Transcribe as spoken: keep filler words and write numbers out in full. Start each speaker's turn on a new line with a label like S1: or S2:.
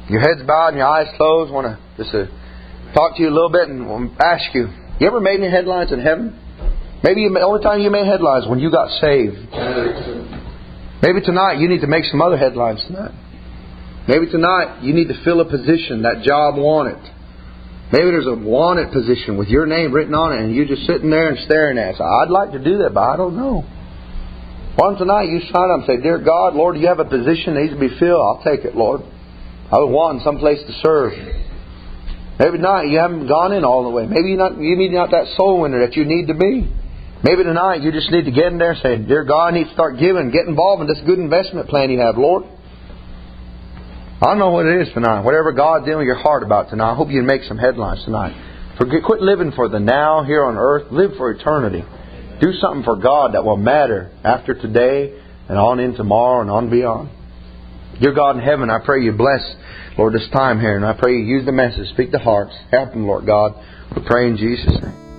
S1: Your head's bowed and your eyes closed. I want to just uh, talk to you a little bit and ask you, you ever made any headlines in heaven? Maybe the only time you made headlines when you got saved. Maybe tonight you need to make some other headlines tonight. Maybe tonight you need to fill a position, that job wanted. Maybe there's a wanted position with your name written on it and you're just sitting there and staring at it. So I'd like to do that, but I don't know. Why don't tonight you sign up and say, Dear God, Lord, you have a position that needs to be filled. I'll take it, Lord. I was wanting someplace to serve. Maybe tonight you haven't gone in all the way. Maybe you're not, you need not that soul winner that you need to be. Maybe tonight you just need to get in there and say, Dear God, I need to start giving. Get involved in this good investment plan you have, Lord. I don't know what it is tonight. Whatever God's dealing with your heart about tonight, I hope you can make some headlines tonight. Forget, quit living for the now here on earth. Live for eternity. Do something for God that will matter after today and on in tomorrow and on beyond. Dear God in heaven, I pray you bless, Lord, this time here. And I pray you use the message. Speak to hearts. Help them, Lord God. We pray in Jesus' name.